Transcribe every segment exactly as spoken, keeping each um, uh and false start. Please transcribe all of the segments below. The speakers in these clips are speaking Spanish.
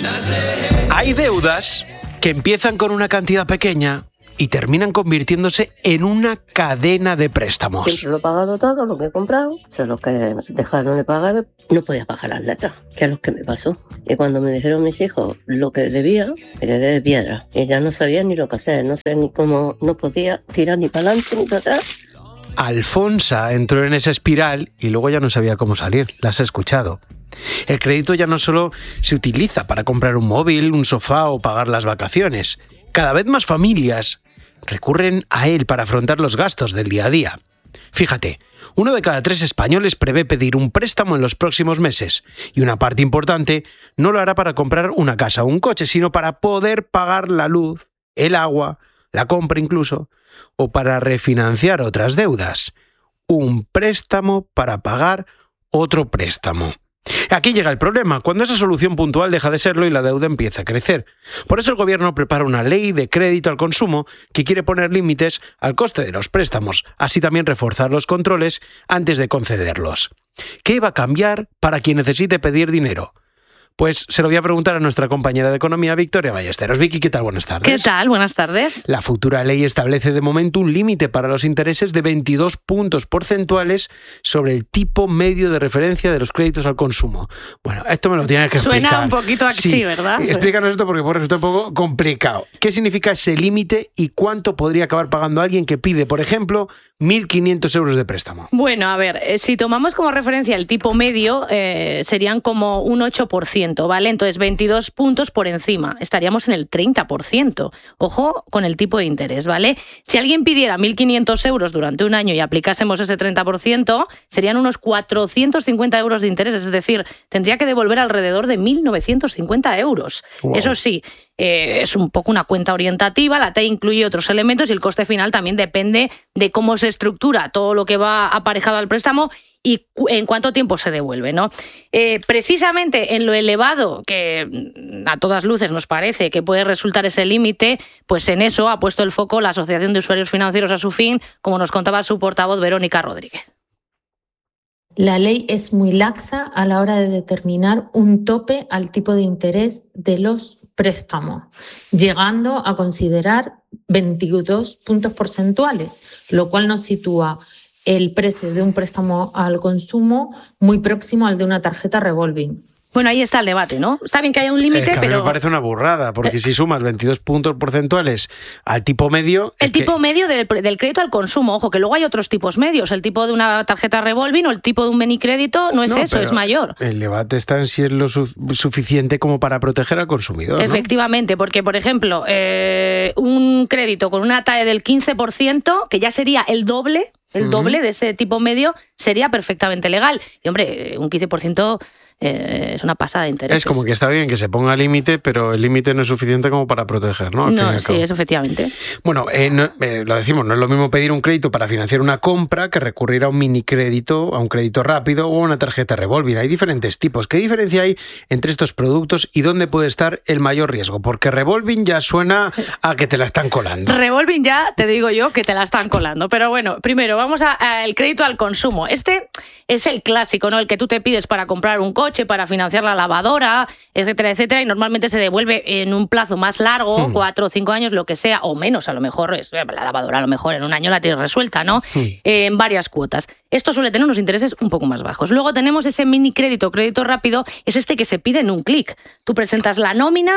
Hay deudas que empiezan con una cantidad pequeña y terminan convirtiéndose en una cadena de préstamos. Siempre lo he pagado todo, lo que he comprado. O sea, los que dejaron de pagar, no podía pagar las letras, que es lo que me pasó. Y cuando me dijeron mis hijos lo que debía, me quedé de piedra. Y ya no sabía ni lo que hacer, no sé ni cómo, no podía tirar ni para adelante ni para atrás. Alfonsa entró en esa espiral y luego ya no sabía cómo salir. La has escuchado. El crédito ya no solo se utiliza para comprar un móvil, un sofá o pagar las vacaciones. Cada vez más familias recurren a él para afrontar los gastos del día a día. Fíjate, uno de cada tres españoles prevé pedir un préstamo en los próximos meses y una parte importante no lo hará para comprar una casa o un coche, sino para poder pagar la luz, el agua, la compra incluso, o para refinanciar otras deudas. Un préstamo para pagar otro préstamo. Aquí llega el problema, cuando esa solución puntual deja de serlo y la deuda empieza a crecer. Por eso el gobierno prepara una ley de crédito al consumo que quiere poner límites al coste de los préstamos, así también reforzar los controles antes de concederlos. ¿Qué va a cambiar para quien necesite pedir dinero? Pues se lo voy a preguntar a nuestra compañera de Economía, Victoria Ballesteros. Vicky, ¿qué tal? Buenas tardes. ¿Qué tal? Buenas tardes. La futura ley establece de momento un límite para los intereses de veintidós puntos porcentuales sobre el tipo medio de referencia de los créditos al consumo. Bueno, esto me lo tienes que explicar. Suena un poquito así, sí, ¿verdad? Explícanos esto porque puede resultar un poco complicado. ¿Qué significa ese límite y cuánto podría acabar pagando alguien que pide, por ejemplo, mil quinientos euros de préstamo? Bueno, a ver, si tomamos como referencia el tipo medio, eh, serían como un ocho por ciento. ¿Vale? Entonces, veintidós puntos por encima. Estaríamos en el treinta por ciento. Ojo con el tipo de interés, ¿vale? Si alguien pidiera mil quinientos euros durante un año y aplicásemos ese treinta por ciento, serían unos cuatrocientos cincuenta euros de interés. Es decir, tendría que devolver alrededor de mil novecientos cincuenta euros. Wow. Eso sí, eh, es un poco una cuenta orientativa. La T E I incluye otros elementos y el coste final también depende de cómo se estructura todo lo que va aparejado al préstamo y en cuánto tiempo se devuelve, ¿no? Eh, precisamente en lo elevado que a todas luces nos parece que puede resultar ese límite, pues en eso ha puesto el foco la Asociación de Usuarios Financieros Asufin, como nos contaba su portavoz Verónica Rodríguez. La ley es muy laxa a la hora de determinar un tope al tipo de interés de los préstamos, llegando a considerar veintidós puntos porcentuales, lo cual nos sitúa el precio de un préstamo al consumo muy próximo al de una tarjeta revolving. Bueno, ahí está el debate, ¿no? Está bien que haya un límite, eh, pero... A mí me parece una burrada, porque eh... si sumas veintidós puntos porcentuales al tipo medio... El tipo que... medio del, del crédito al consumo, ojo, que luego hay otros tipos medios, el tipo de una tarjeta revolving o el tipo de un minicrédito, no es no, eso, es mayor. El debate está en si es lo su- suficiente como para proteger al consumidor, Efectivamente, ¿no? Porque, por ejemplo, eh, un crédito con una T A E del quince por ciento, que ya sería el doble, el uh-huh. doble de ese tipo medio, sería perfectamente legal. Y, hombre, un quince por ciento... Eh, es una pasada de intereses. Es como que está bien que se ponga límite, pero el límite no es suficiente como para proteger, ¿no? Al no, fin y al sí, cabo. es efectivamente. Bueno, eh, no, eh, lo decimos, no es lo mismo pedir un crédito para financiar una compra que recurrir a un minicrédito, a un crédito rápido o a una tarjeta revolving. Hay diferentes tipos. ¿Qué diferencia hay entre estos productos y dónde puede estar el mayor riesgo? Porque revolving ya suena a que te la están colando. Revolving ya, te digo yo, que te la están colando. Pero bueno, primero vamos al crédito al consumo. Este es el clásico, ¿no? El que tú te pides para comprar un coche, para financiar la lavadora, etcétera, etcétera, y normalmente se devuelve en un plazo más largo, hmm. cuatro o cinco años, lo que sea, o menos, a lo mejor, es, la lavadora a lo mejor en un año la tienes resuelta, ¿no? Hmm. Eh, en varias cuotas. Esto suele tener unos intereses un poco más bajos. Luego tenemos ese mini crédito, crédito rápido, es este que se pide en un clic. Tú presentas la nómina,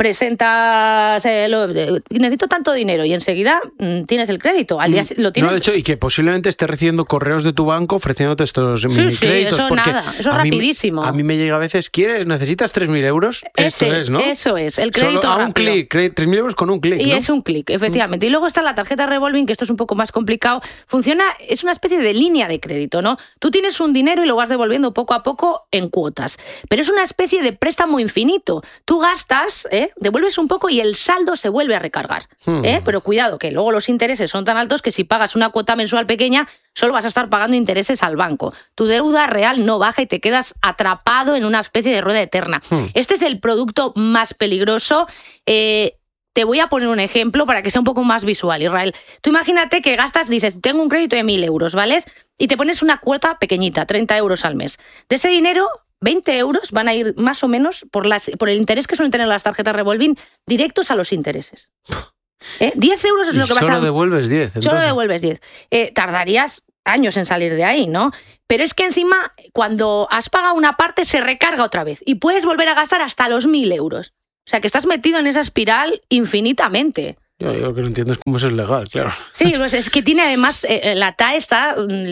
presentas, eh, lo, eh, necesito tanto dinero y enseguida mmm, tienes el crédito. Al día lo tienes. No, de hecho, y que posiblemente estés recibiendo correos de tu banco ofreciéndote estos sí, mini sí, créditos. Eso porque nada, eso a rapidísimo. Mí, a mí me llega a veces, ¿quieres? ¿Necesitas tres mil euros? Ese, Esto es, ¿no? Eso es, el crédito Solo a rápido. un clic, tres mil euros con un clic, Y ¿no? es un clic, efectivamente. Y luego está la tarjeta revolving, que esto es un poco más complicado. Funciona, es una especie de línea de crédito, ¿no? Tú tienes un dinero y lo vas devolviendo poco a poco en cuotas. Pero es una especie de préstamo infinito. Tú gastas, ¿eh? devuelves un poco y el saldo se vuelve a recargar. Hmm. ¿eh? Pero cuidado, que luego los intereses son tan altos que si pagas una cuota mensual pequeña, solo vas a estar pagando intereses al banco. Tu deuda real no baja y te quedas atrapado en una especie de rueda eterna. Hmm. Este es el producto más peligroso. Eh, Te voy a poner un ejemplo para que sea un poco más visual, Israel. Tú imagínate que gastas, dices, tengo un crédito de mil euros, ¿vale? Y te pones una cuota pequeñita, treinta euros al mes. De ese dinero veinte euros van a ir más o menos por, las, por el interés que suelen tener las tarjetas revolving directos a los intereses. ¿Eh? diez euros es y lo que vas a... solo devuelves diez. Entonces. Solo devuelves diez. Eh, tardarías años en salir de ahí, ¿no? Pero es que encima, cuando has pagado una parte, se recarga otra vez y puedes volver a gastar hasta los mil euros. O sea, que estás metido en esa espiral infinitamente. Yo, yo lo que no entiendo es cómo eso es legal, claro. Sí, pues es que tiene además, eh, la T A E está,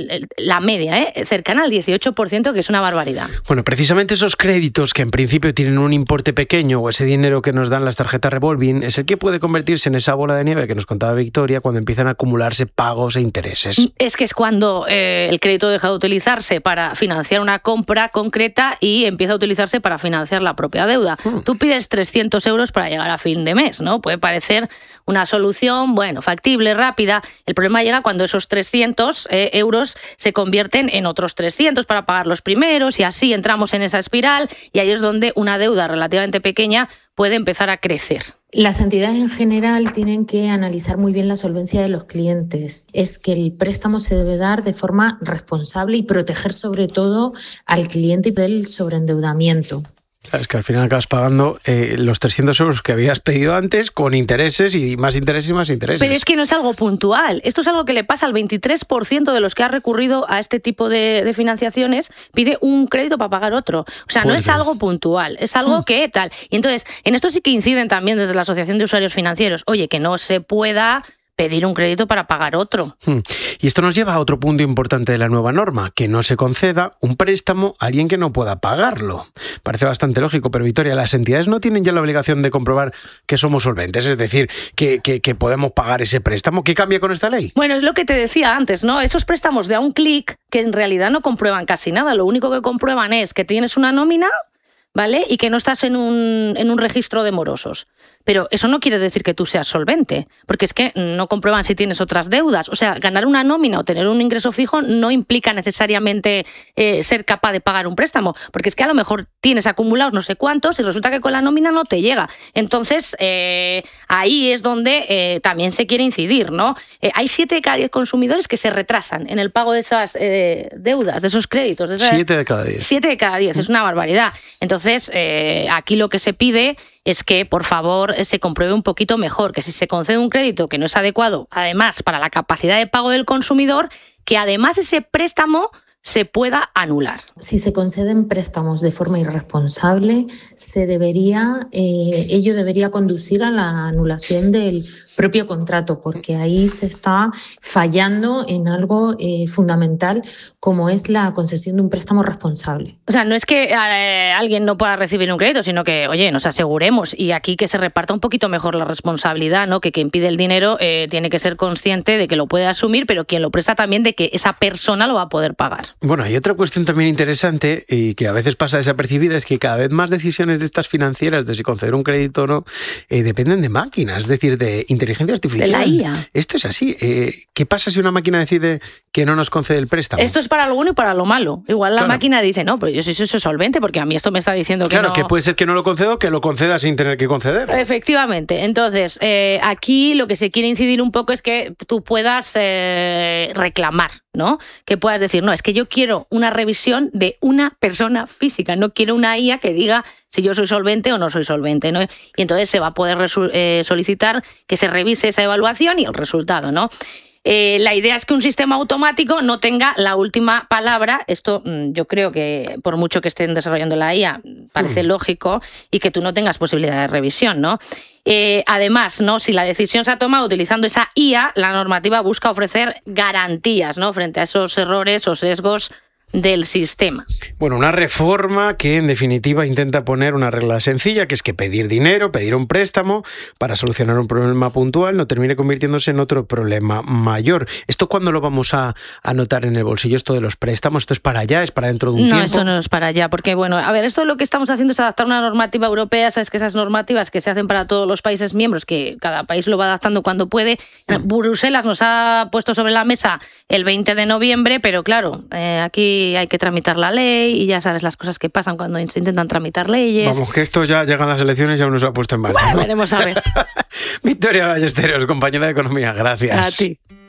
la media, eh, cercana al dieciocho por ciento, que es una barbaridad. Bueno, precisamente esos créditos que en principio tienen un importe pequeño o ese dinero que nos dan las tarjetas revolving es el que puede convertirse en esa bola de nieve que nos contaba Victoria cuando empiezan a acumularse pagos e intereses. Es que es cuando eh, el crédito deja de utilizarse para financiar una compra concreta y empieza a utilizarse para financiar la propia deuda. Hmm. Tú pides trescientos euros para llegar a fin de mes, ¿no? Puede parecer una solución, bueno, factible, rápida. El problema llega cuando esos trescientos eh, euros se convierten en otros trescientos para pagar los primeros y así entramos en esa espiral y ahí es donde una deuda relativamente pequeña puede empezar a crecer. Las entidades en general tienen que analizar muy bien la solvencia de los clientes. Es que el préstamo se debe dar de forma responsable y proteger sobre todo al cliente del sobreendeudamiento. Es que al final acabas pagando eh, los trescientos euros que habías pedido antes con intereses y más intereses y más intereses. Pero es que no es algo puntual. Esto es algo que le pasa al veintitrés por ciento de los que ha recurrido a este tipo de, de financiaciones, pide un crédito para pagar otro. O sea, Joder. no es algo puntual, es algo que tal. Y entonces, en esto sí que inciden también desde la Asociación de Usuarios Financieros. Oye, que no se pueda pedir un crédito para pagar otro. Y esto nos lleva a otro punto importante de la nueva norma, que no se conceda un préstamo a alguien que no pueda pagarlo. Parece bastante lógico, pero Victoria, las entidades no tienen ya la obligación de comprobar que somos solventes, es decir, que, que, que podemos pagar ese préstamo. ¿Qué cambia con esta ley? Bueno, es lo que te decía antes, ¿no? Esos préstamos de a un clic que en realidad no comprueban casi nada. Lo único que comprueban es que tienes una nómina, ¿vale? Y que no estás en un, en un registro de morosos. Pero eso no quiere decir que tú seas solvente, porque es que no comprueban si tienes otras deudas. O sea, ganar una nómina o tener un ingreso fijo no implica necesariamente eh, ser capaz de pagar un préstamo, porque es que a lo mejor tienes acumulados no sé cuántos y resulta que con la nómina no te llega. Entonces, eh, ahí es donde eh, también se quiere incidir, ¿no? Eh, hay siete de cada diez consumidores que se retrasan en el pago de esas eh, deudas, de esos créditos. De esas, siete de cada diez. Siete de cada diez, es una barbaridad. Entonces, eh, aquí lo que se pide es que, por favor, se compruebe un poquito mejor, que si se concede un crédito que no es adecuado, además, para la capacidad de pago del consumidor, que además ese préstamo se pueda anular. Si se conceden préstamos de forma irresponsable, se debería, eh, ello debería conducir a la anulación del propio contrato, porque ahí se está fallando en algo eh, fundamental como es la concesión de un préstamo responsable. O sea, no es que eh, alguien no pueda recibir un crédito, sino que, oye, nos aseguremos y aquí que se reparta un poquito mejor la responsabilidad, ¿no? Que quien pide el dinero eh, tiene que ser consciente de que lo puede asumir, pero quien lo presta también de que esa persona lo va a poder pagar. Bueno, hay otra cuestión también interesante y que a veces pasa desapercibida, es que cada vez más decisiones de estas financieras de si conceder un crédito o no eh, dependen de máquinas, es decir, de inteligencia artificial. De la I A. Esto es así. Eh, ¿Qué pasa si una máquina decide que no nos concede el préstamo? Esto es para lo bueno y para lo malo. Igual la claro. máquina dice, no, pero yo sí soy solvente porque a mí esto me está diciendo que claro, no... Claro, que puede ser que no lo concedo, que lo conceda sin tener que conceder. Efectivamente. Entonces, eh, aquí lo que se quiere incidir un poco es que tú puedas eh, reclamar, ¿no? Que puedas decir, no, es que yo quiero una revisión de una persona física, no quiero una I A que diga si yo soy solvente o no soy solvente, ¿no? Y entonces se va a poder resu- eh, solicitar que se revise esa evaluación y el resultado, ¿no? Eh, la idea es que un sistema automático no tenga la última palabra. Esto mm, yo creo que por mucho que estén desarrollando la I A parece mm. lógico y que tú no tengas posibilidad de revisión, ¿no? Eh, además, ¿no? Si la decisión se ha tomado utilizando esa I A, la normativa busca ofrecer garantías, ¿no? Frente a esos errores o sesgos del sistema. Bueno, una reforma que en definitiva intenta poner una regla sencilla, que es que pedir dinero, pedir un préstamo para solucionar un problema puntual no termine convirtiéndose en otro problema mayor. ¿Esto cuándo lo vamos a, a notar en el bolsillo, esto de los préstamos? ¿Esto es para allá? ¿Es para dentro de un no, tiempo? No, esto no es para allá, porque bueno, a ver, esto lo que estamos haciendo es adaptar una normativa europea, sabes que esas normativas que se hacen para todos los países miembros, que cada país lo va adaptando cuando puede. Mm. Bruselas nos ha puesto sobre la mesa el veinte de noviembre, pero claro, eh, aquí hay que tramitar la ley y ya sabes las cosas que pasan cuando se intentan tramitar leyes. Vamos, que esto ya llegan las elecciones y aún no se ha puesto en marcha. Bueno, ¿no? veremos a ver. Victoria Ballesteros, compañera de Economía, gracias. A ti.